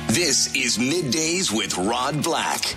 This is Middays with Rod Black.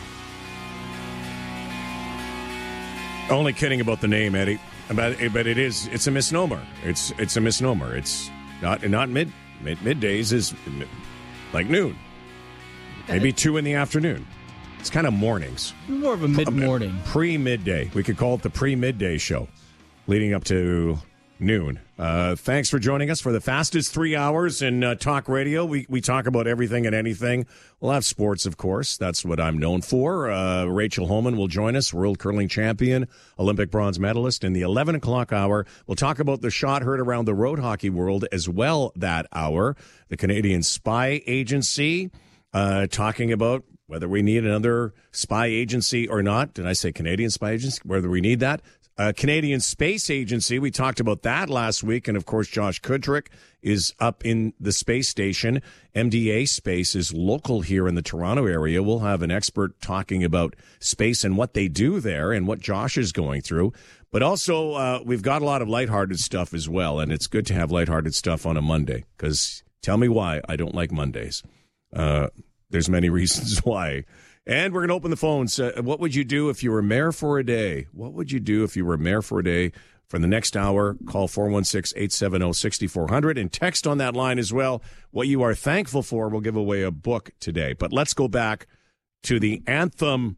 Only kidding about the name, Eddie. But it's a misnomer. It's a misnomer. It's not middays is like noon. Maybe 2 in the afternoon. It's kind of mornings. More of a mid-morning. Pre-midday. We could call it the pre-midday show, leading up to noon. Thanks for joining us for the fastest 3 hours in talk radio. We talk about everything and anything. We'll have sports, of course. That's what I'm known for. Rachel Homan will join us, world curling champion, Olympic bronze medalist. In the 11 o'clock hour, we'll talk about the shot heard around the road hockey world as well that hour. The Canadian Spy Agency, talking about whether we need another spy agency or not. Did I say Canadian Spy Agency? Whether we need that. Canadian Space Agency, we talked about that last week. And, of course, Josh Kudrick is up in the space station. MDA Space is local here in the Toronto area. We'll have an expert talking about space and what they do there and what Josh is going through. But also, we've got a lot of lighthearted stuff as well. And it's good to have lighthearted stuff on a Monday, because tell me why I don't like Mondays. There's many reasons why. And we're going to open the phones. What would you do if you were mayor for a day? What would you do if you were mayor for a day? For the next hour, call 416-870-6400 and text on that line as well what you are thankful for. We'll give away a book today. But let's go back to the Anthem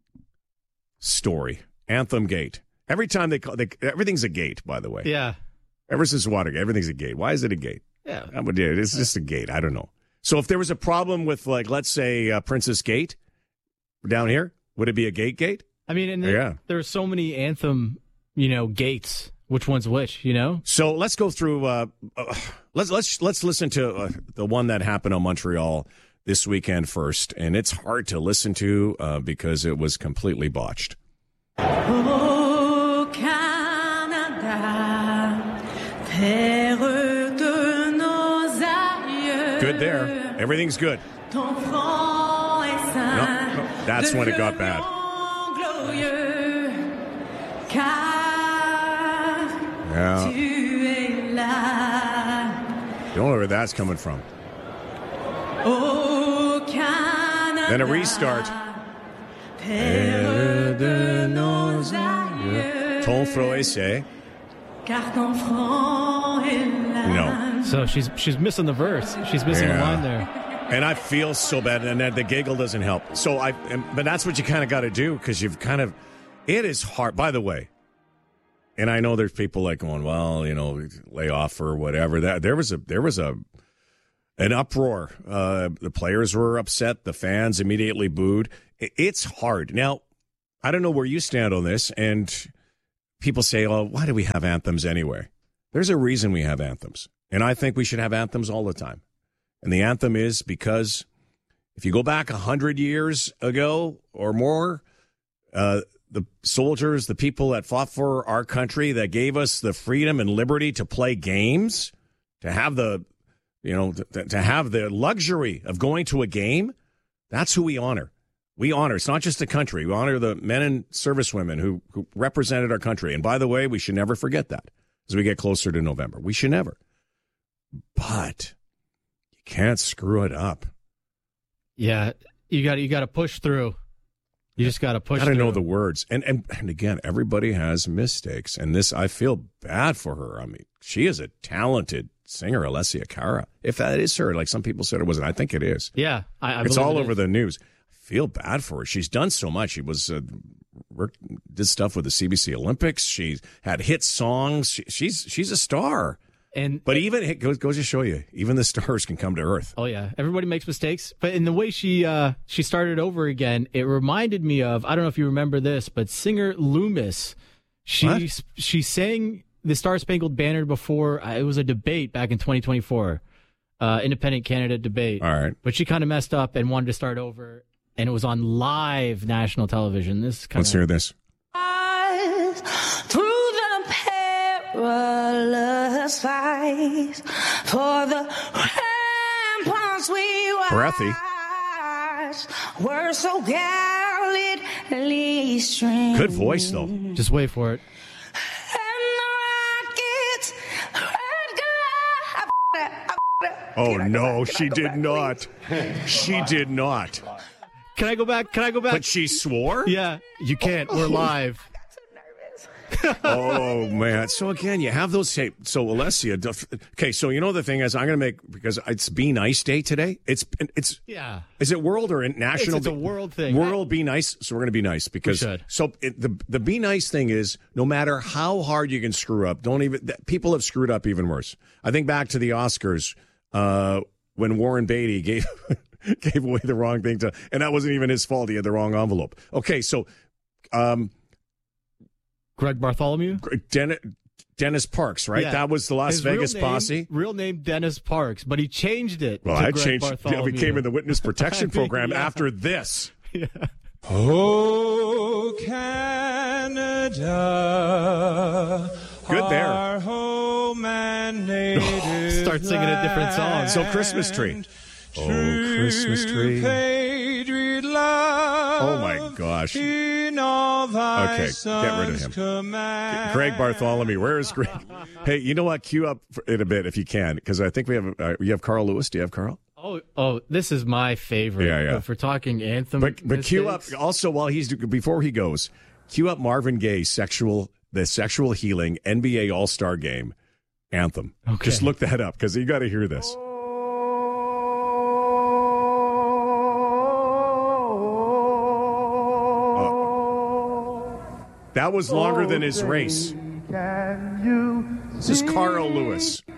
story, Anthem Gate. Every time everything's a gate, by the way. Yeah. Ever since Watergate, everything's a gate. Why is it a gate? Yeah. It's just a gate. I don't know. So if there was a problem with, like, let's say Princess Gate down here, would it be a gate? I mean, and there are so many Anthem, gates. Which one's which, So let's go through. Let's listen to the one that happened on Montreal this weekend first, and it's hard to listen to because it was completely botched. Oh, Canada, terre de nos aïeux. Good there. Everything's good. Ton front est saint. No, that's when it got bad. Yeah. Don't know where that's coming from. Oh, Canada, then a restart. terre de nos aïeux. Ton front est saint. Car ton front est là. No. So she's missing the verse. She's missing a line there. And I feel so bad, and the giggle doesn't help. But that's what you kind of got to do, because it is hard. By the way, and I know there's people like going, well, lay off or whatever. There was an uproar. The players were upset. The fans immediately booed. It's hard. Now, I don't know where you stand on this, and people say, oh, why do we have anthems anyway? There's a reason we have anthems, and I think we should have anthems all the time. And the anthem is because if you go back 100 years ago or more, the soldiers, the people that fought for our country, that gave us the freedom and liberty to play games, to have the luxury of going to a game, that's who we honor. We honor. It's not just the country. We honor the men and servicewomen who represented our country. And by the way, we should never forget that as we get closer to November. We should never. But you can't screw it up. Yeah, you got to push through. You just got to push. Got to know the words, and again, everybody has mistakes, and this, I feel bad for her. I mean, she is a talented singer, Alessia Cara. If that is her, like some people said it wasn't, I think it is. Yeah, it's all over the news. I feel bad for her. She's done so much. She was did stuff with the CBC Olympics. She had hit songs. She's a star. But even it goes to show you, even the stars can come to earth. Oh yeah, everybody makes mistakes. But in the way she started over again, it reminded me of, I don't know if you remember this, but singer Loomis. She sang the Star Spangled Banner before. It was a debate back in 2024, independent candidate debate. All right, but she kind of messed up and wanted to start over, and it was on live national television. Let's hear this. Perilous fight for the ramparts we Breathy. We're so gallantly strong. Good voice, though. Just wait for it. And the rockets, red glare. Oh, no, she did not. She did not. Can I go back? But she swore? Yeah, you can't. We're live. Oh, man. So, again, you have those tapes. So, Alessia, okay, so you know the thing is, I'm going to make, because it's Be Nice Day today. It's Yeah. Is it world or national? It's a world thing. World Be Nice. So, we're going to be nice because, the Be Nice thing is, no matter how hard you can screw up, people have screwed up even worse. I think back to the Oscars, when Warren Beatty gave away the wrong thing and that wasn't even his fault. He had the wrong envelope. Okay, so, Greg Bartholomew? Dennis Parks, right? Yeah. That was the Las Vegas posse. Real name Dennis Parks, but he changed it. Well, to I Greg changed. Bartholomew. We came in the witness protection program yeah. after this. Yeah. Oh, Canada. Good there. Our home and native Start singing a different song. So Christmas tree. Oh, Christmas tree. Oh, my gosh. Okay, get rid of him. Greg Bartholomew. Where is Greg? Hey, you know what? Cue up in a bit if you can, because I think we have you have Carl Lewis. Do you have Carl? Oh, this is my favorite. Yeah. If we're talking anthem, but cue up also before he goes. Cue up Marvin Gaye's the sexual healing NBA All-Star Game anthem. Okay. Just look that up because you got to hear this. That was longer than his race. This is Carl Lewis.